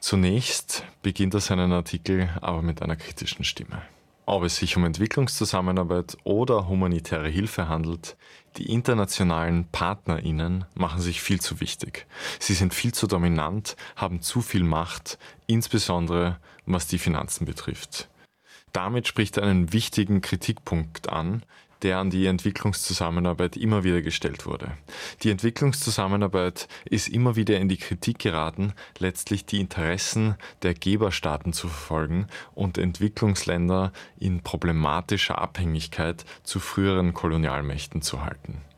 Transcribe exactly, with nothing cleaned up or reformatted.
Zunächst beginnt er seinen Artikel aber mit einer kritischen Stimme. Ob es sich um Entwicklungszusammenarbeit oder humanitäre Hilfe handelt, die internationalen PartnerInnen machen sich viel zu wichtig. Sie sind viel zu dominant, haben zu viel Macht, insbesondere was die Finanzen betrifft. Damit spricht er einen wichtigen Kritikpunkt an, der an die Entwicklungszusammenarbeit immer wieder gestellt wurde. Die Entwicklungszusammenarbeit ist immer wieder in die Kritik geraten, letztlich die Interessen der Geberstaaten zu verfolgen und Entwicklungsländer in problematischer Abhängigkeit zu früheren Kolonialmächten zu halten.